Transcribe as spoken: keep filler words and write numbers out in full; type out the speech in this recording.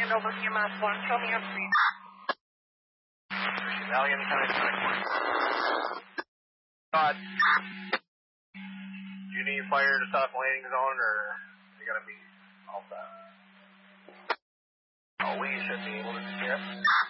over T M S one, show me your speed. Valley anytime, anytime. God. Do you need fire to stop landing zone, or you gotta be all set? Oh, we should be able to see it.